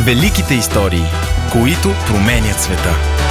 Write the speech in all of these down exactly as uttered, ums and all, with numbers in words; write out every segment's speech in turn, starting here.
Великите истории, които променят света.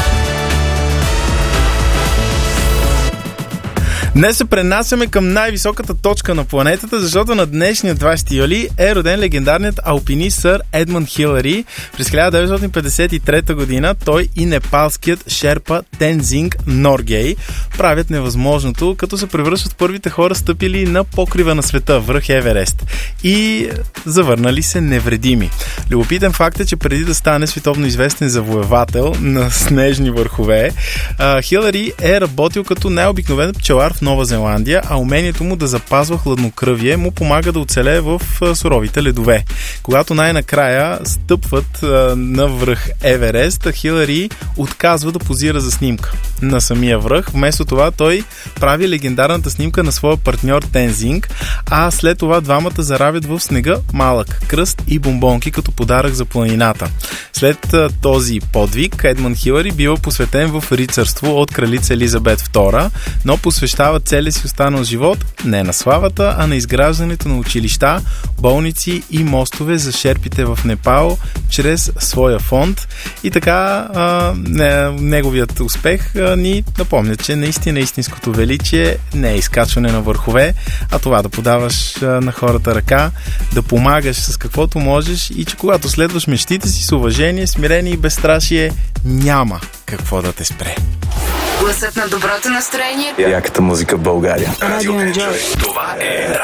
Днес се пренасяме към най-високата точка на планетата, защото на днешния двадесети юли е роден легендарният алпинист сър Едмънд Хилари. През хиляда деветстотин петдесет и трета година той и непалският шерпа Тензинг Норгей правят невъзможното, като се превръщат в първите хора стъпили на покрива на света, връх Еверест, и завърнали се невредими. Любопитен факт е, че преди да стане световно известен завоевател на снежни върхове, Хилари е работил като най-обикновен пчелар в Нова Зеландия, а умението му да запазва хладнокръвие му помага да оцелее в суровите ледове. Когато най-накрая стъпват на връх Еверест, Хилари отказва да позира за снимка на самия връх. Вместо това той прави легендарната снимка на своя партньор Тензинг, а след това двамата заравят в снега малък кръст и бомбонки като подарък за планината. След този подвиг Едмънд Хилари бива посветен в рицарство от кралица Елизабет втора, но посвещава целия си останал живот не на славата, а на изграждането на училища, болници и мостове за шерпите в Непал чрез своя фонд. И така а, не, неговият успех а, ни напомня, че наистина истинското величие не е изкачване на върхове, а това да подаваш а, на хората ръка, да помагаш с каквото можеш и че когато следваш мечтите си с уважение, смирение и безстрашие, няма какво да те спре. Гласът на доброто настроение. Яката музика в България. Радио Енджой. Това е